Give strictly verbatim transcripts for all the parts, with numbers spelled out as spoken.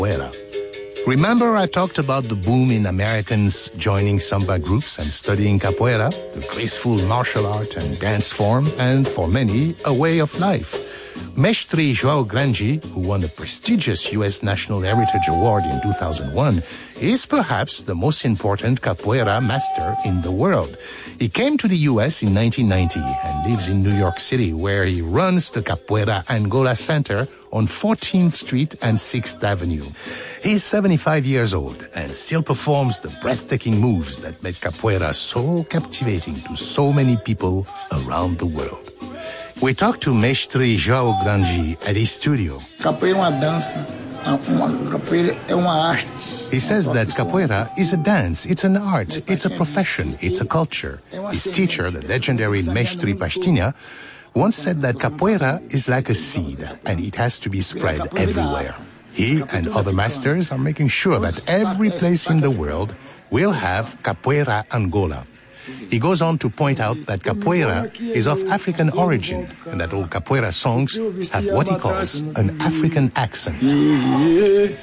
capoeira. Remember I talked about the boom in Americans joining samba groups and studying capoeira, the graceful martial art and dance form, and for many, a way of life. Mestre João Grande, who won a prestigious U S National Heritage Award in two thousand one, is perhaps the most important capoeira master in the world. He came to the U S in nineteen ninety and lives in New York City, where he runs the Capoeira Angola Center on fourteenth Street and sixth Avenue. He's seventy-five years old and still performs the breathtaking moves that make capoeira so captivating to so many people around the world. We talked to Mestre João Grande at his studio. Capoeira é uma dança, uma capoeira é uma arte. He says that capoeira is a dance, it's an art, it's a profession, it's a culture. His teacher, the legendary Mestre Pastinha, once said that capoeira is like a seed and it has to be spread everywhere. He and other masters are making sure that every place in the world will have Capoeira Angola. He goes on to point out that capoeira is of African origin and that all capoeira songs have what he calls an African accent. Here's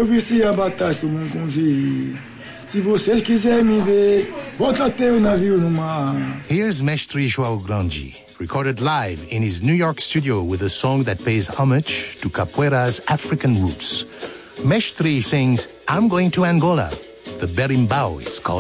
Mestre João Grande, recorded live in his New York studio with a song that pays homage to capoeira's African roots. Mestre sings, "I'm going to Angola." The berimbau is called